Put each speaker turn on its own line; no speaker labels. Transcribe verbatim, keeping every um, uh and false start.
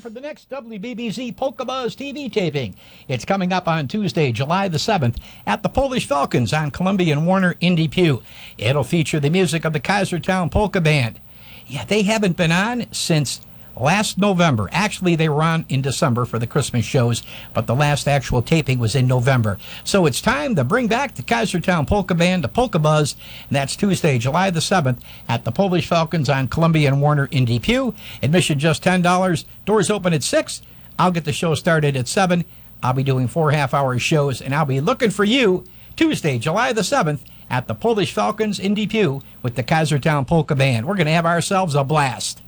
for the next W B B Z Polka Buzz T V taping. It's coming up on Tuesday, July the seventh, at the Polish Falcons on Columbia and Warner in Depew. It'll feature the music of the Kaisertown Polka Band. Yeah, they haven't been on since last November. Actually, they were on in December for the Christmas shows, but the last actual taping was in November. So it's time to bring back the Kaisertown Polka Band, the Polka Buzz, and that's Tuesday, July the seventh, at the Polish Falcons on Columbia and Warner in Depew. Admission just ten dollars. Doors open at six. I'll get the show started at seven. I'll be doing four half-hour shows, and I'll be looking for you Tuesday, July the seventh, at the Polish Falcons in Depew with the Kaisertown Polka Band. We're going to have ourselves a blast.